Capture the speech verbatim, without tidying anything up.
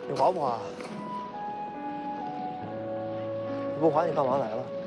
你花不花？你不花你干嘛来了？